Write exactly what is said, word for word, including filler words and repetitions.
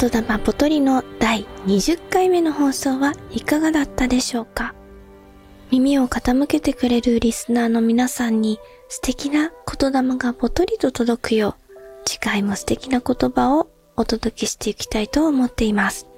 言霊ぽとりのだいにじゅっかいめの放送はいかがだったでしょうか。耳を傾けてくれるリスナーの皆さんに素敵な言霊がぽとりと届くよう、次回も素敵な言葉をお届けしていきたいと思っています。